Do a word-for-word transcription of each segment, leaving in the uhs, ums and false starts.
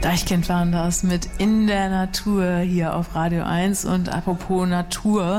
Deichkind waren das mit In der Natur hier auf Radio eins. Und apropos Natur,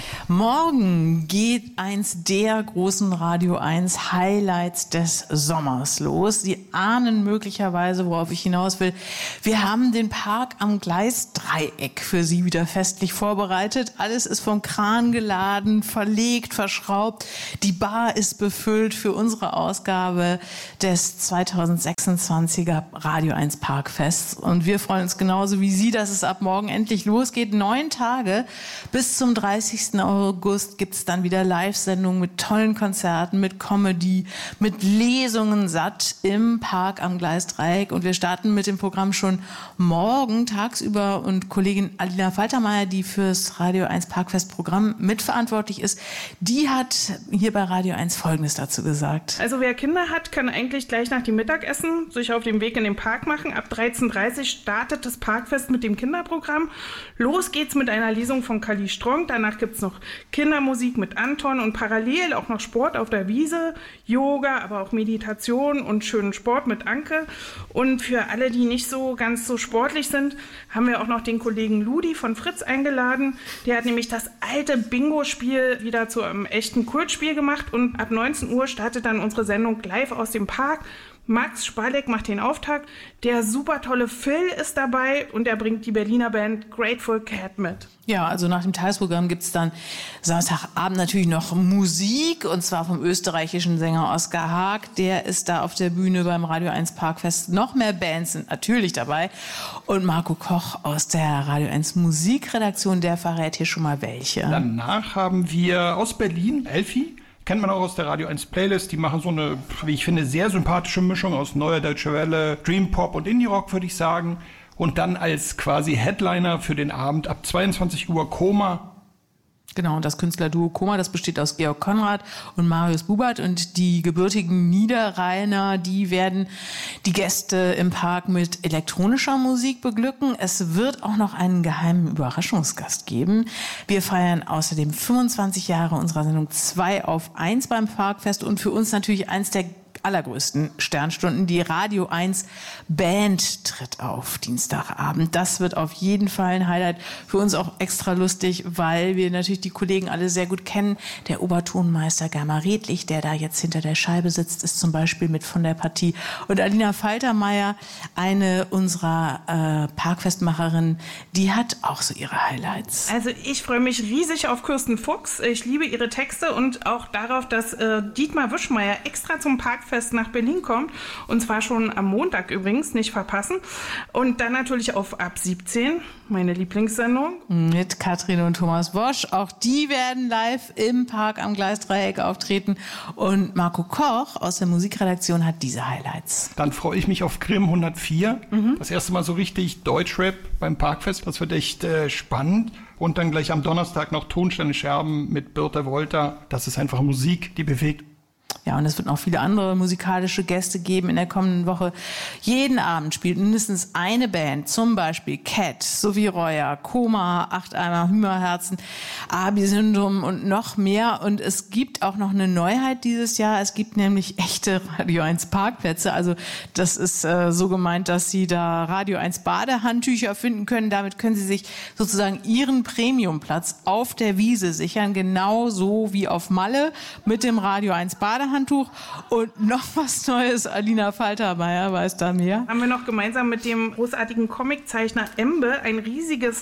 morgen geht eins der großen Radio eins Highlights des Sommers los. Sie ahnen möglicherweise, worauf ich hinaus will. Wir haben den Park am Gleisdreieck für Sie wieder festlich vorbereitet. Alles ist vom Kran geladen, verlegt, verschraubt. Die Bar ist befüllt für unsere Ausgabe des zweitausendsechsundzwanziger Radio eins Parkfest. Und wir freuen uns genauso wie Sie, dass es ab morgen endlich losgeht. Neun Tage bis zum dreißigsten August gibt es dann wieder Live-Sendungen mit tollen Konzerten, mit Comedy, mit Lesungen satt im Park am Gleisdreieck. Und wir starten mit dem Programm schon morgen tagsüber. Und Kollegin Alina Faltermeier, die fürs Radio eins Parkfest-Programm mitverantwortlich ist, die hat hier bei Radio eins Folgendes dazu gesagt. Also wer Kinder hat, kann eigentlich gleich nach dem Mittagessen sich auf den Weg in den Park machen. Ab dreizehn Uhr dreißig startet das Parkfest mit dem Kinderprogramm. Los geht's mit einer Lesung von Kali Strong. Danach gibt's noch Kindermusik mit Anton und parallel auch noch Sport auf der Wiese, Yoga, aber auch Meditation und schönen Sport mit Anke. Und für alle, die nicht so ganz so sportlich sind, haben wir auch noch den Kollegen Ludi von Fritz eingeladen. Der hat nämlich das alte Bingo-Spiel wieder zu einem echten Kultspiel gemacht. Und ab neunzehn Uhr startet dann unsere Sendung live aus dem Park. Max Spalek macht den Auftakt. Der super tolle Phil ist dabei und er bringt die Berliner Band Grateful Cat mit. Ja, also nach dem Tagesprogramm gibt's dann Samstagabend natürlich noch Musik, und zwar vom österreichischen Sänger Oskar Haag. Der ist da auf der Bühne beim Radio eins Parkfest. Noch mehr Bands sind natürlich dabei. Und Marco Koch aus der Radio eins Musikredaktion, der verrät hier schon mal welche. Danach haben wir aus Berlin Elfi. Kennt man auch aus der Radio eins Playlist. Die machen so eine, wie ich finde, sehr sympathische Mischung aus neuer Deutsche Welle, Dream Pop und Indie Rock, würde ich sagen. Und dann als quasi Headliner für den Abend ab zweiundzwanzig Uhr Koma. Genau, und das Künstlerduo Koma, das besteht aus Georg Konrad und Marius Bubert, und die gebürtigen Niederrheiner, die werden die Gäste im Park mit elektronischer Musik beglücken. Es wird auch noch einen geheimen Überraschungsgast geben. Wir feiern außerdem fünfundzwanzig Jahre unserer Sendung zwei auf eins beim Parkfest und für uns natürlich eins der allergrößten Sternstunden. Die Radio eins Band tritt auf Dienstagabend. Das wird auf jeden Fall ein Highlight. Für uns auch extra lustig, weil wir natürlich die Kollegen alle sehr gut kennen. Der Obertonmeister Germa Redlich, der da jetzt hinter der Scheibe sitzt, ist zum Beispiel mit von der Partie. Und Alina Faltermeier, eine unserer äh, Parkfestmacherinnen, die hat auch so ihre Highlights. Also ich freue mich riesig auf Kirsten Fuchs. Ich liebe ihre Texte und auch darauf, dass äh, Dietmar Wischmeier extra zum Parkfest nach Berlin kommt, und zwar schon am Montag übrigens, nicht verpassen. Und dann natürlich auf Ab siebzehn, meine Lieblingssendung. Mit Katrin und Thomas Bosch. Auch die werden live im Park am Gleisdreieck auftreten. Und Marco Koch aus der Musikredaktion hat diese Highlights. Dann freue ich mich auf Grimm hundertvier. Mhm. Das erste Mal so richtig Deutschrap beim Parkfest. Das wird echt äh, spannend. Und dann gleich am Donnerstag noch Tonsteine Scherben mit Birte Wolter. Das ist einfach Musik, die bewegt. Ja, und es wird noch viele andere musikalische Gäste geben in der kommenden Woche. Jeden Abend spielt mindestens eine Band, zum Beispiel Cat, Sophie Reuer, Koma, Achteimer, Hümerherzen, Abi-Syndrom und noch mehr. Und es gibt auch noch eine Neuheit dieses Jahr. Es gibt nämlich echte Radio eins Parkplätze. Also das ist äh, so gemeint, dass Sie da Radio eins Badehandtücher finden können. Damit können Sie sich sozusagen Ihren Premiumplatz auf der Wiese sichern, genauso wie auf Malle mit dem Radio eins Badehandtuch. Und noch was Neues, Alina Faltermeier weiß da mehr. Haben wir noch gemeinsam mit dem großartigen Comiczeichner Embe ein riesiges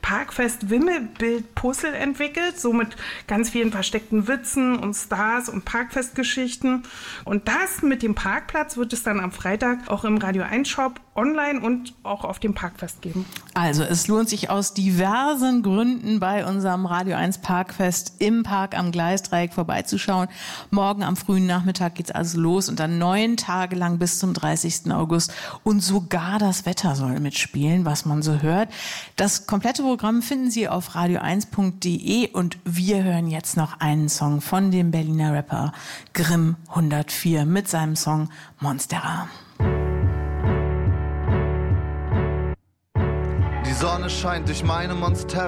Parkfest-Wimmelbild-Puzzle entwickelt, so mit ganz vielen versteckten Witzen und Stars und Parkfestgeschichten. Und das mit dem Parkplatz wird es dann am Freitag auch im Radio eins Shop online und auch auf dem Parkfest geben. Also es lohnt sich aus diversen Gründen bei unserem Radio eins Parkfest im Park am Gleisdreieck vorbeizuschauen. Morgen am frühen Nachmittag geht's also los und dann neun Tage lang bis zum dreißigsten August. Und sogar das Wetter soll mitspielen, was man so hört. Das komplette Programm finden Sie auf radio eins punkt de und wir hören jetzt noch einen Song von dem Berliner Rapper Grimm hundertvier mit seinem Song Monstera. Die Sonne scheint durch meine Monstera.